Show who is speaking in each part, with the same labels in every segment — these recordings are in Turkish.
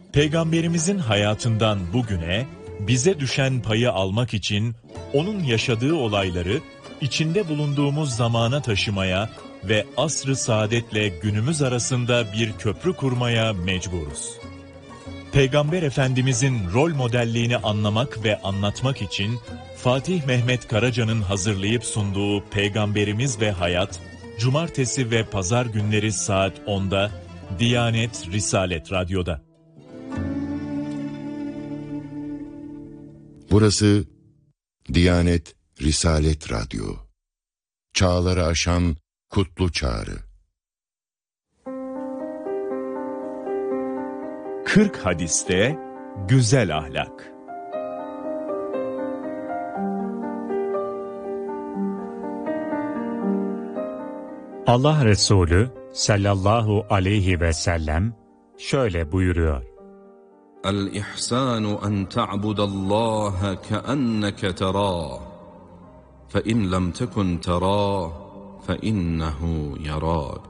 Speaker 1: Peygamberimizin hayatından bugüne bize düşen payı almak için onun yaşadığı olayları içinde bulunduğumuz zamana taşımaya ve asr-ı saadetle günümüz arasında bir köprü kurmaya mecburuz. Peygamber Efendimizin rol modelliğini anlamak ve anlatmak için Fatih Mehmet Karaca'nın hazırlayıp sunduğu Peygamberimiz ve Hayat, Cumartesi ve Pazar günleri saat 10'da Diyanet Risalet Radyo'da.
Speaker 2: Burası Diyanet Risalet Radyo. Çağları aşan kutlu çağrı.
Speaker 1: 40 hadiste güzel ahlak.
Speaker 3: Allah Resulü sallallahu aleyhi ve sellem şöyle buyuruyor.
Speaker 4: El-ihsanu en ta'budallaha keenneke terâh. Fe in lem tekun terâh fe innehu yarâk.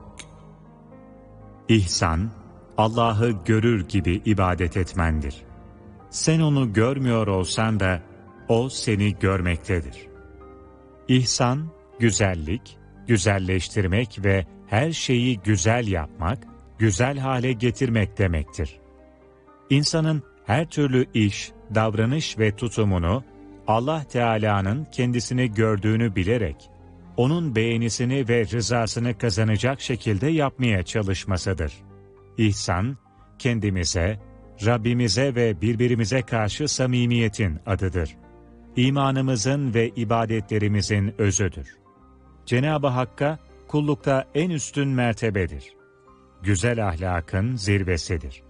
Speaker 3: İhsan, Allah'ı görür gibi ibadet etmendir. Sen onu görmüyor olsan da o seni görmektedir. İhsan, güzellik, güzelleştirmek ve her şeyi güzel yapmak, güzel hale getirmek demektir. İnsanın her türlü iş, davranış ve tutumunu Allah Teala'nın kendisini gördüğünü bilerek, onun beğenisini ve rızasını kazanacak şekilde yapmaya çalışmasıdır. İhsan, kendimize, Rabbimize ve birbirimize karşı samimiyetin adıdır. İmanımızın ve ibadetlerimizin özüdür. Cenab-ı Hakk'a kullukta en üstün mertebedir. Güzel ahlakın zirvesidir.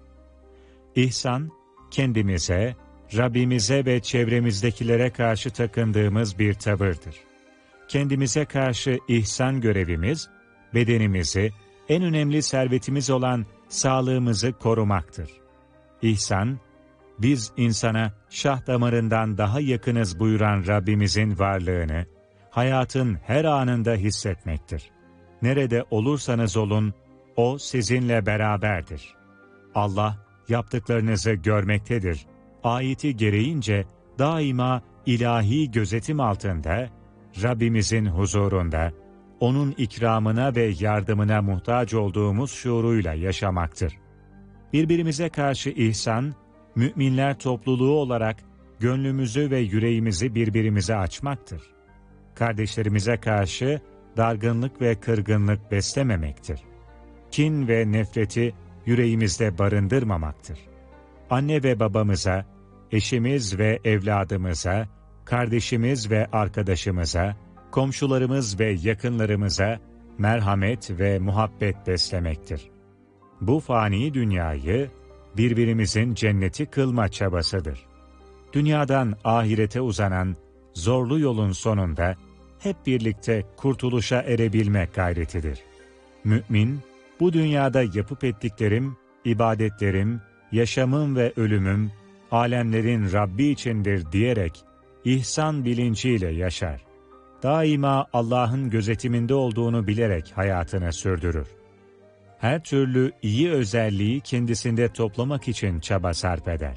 Speaker 3: İhsan, kendimize, Rabbimize ve çevremizdekilere karşı takındığımız bir tavırdır. Kendimize karşı ihsan görevimiz, bedenimizi, en önemli servetimiz olan sağlığımızı korumaktır. İhsan, biz insana şah damarından daha yakınız buyuran Rabbimizin varlığını, hayatın her anında hissetmektir. Nerede olursanız olun, O sizinle beraberdir. Allah yaptıklarınızı görmektedir. Ayeti gereğince daima ilahi gözetim altında, Rabbimizin huzurunda, onun ikramına ve yardımına muhtaç olduğumuz şuuruyla yaşamaktır. Birbirimize karşı ihsan, müminler topluluğu olarak gönlümüzü ve yüreğimizi birbirimize açmaktır. Kardeşlerimize karşı dargınlık ve kırgınlık beslememektir. Kin ve nefreti yüreğimizde barındırmamaktır. Anne ve babamıza, eşimiz ve evladımıza, kardeşimiz ve arkadaşımıza, komşularımız ve yakınlarımıza merhamet ve muhabbet beslemektir. Bu fani dünyayı birbirimizin cenneti kılma çabasıdır. Dünyadan ahirete uzanan zorlu yolun sonunda hep birlikte kurtuluşa erebilmek gayretidir. Mümin, bu dünyada yapıp ettiklerim, ibadetlerim, yaşamım ve ölümüm, alemlerin Rabbi içindir diyerek ihsan bilinciyle yaşar. Daima Allah'ın gözetiminde olduğunu bilerek hayatını sürdürür. Her türlü iyi özelliği kendisinde toplamak için çaba sarf eder.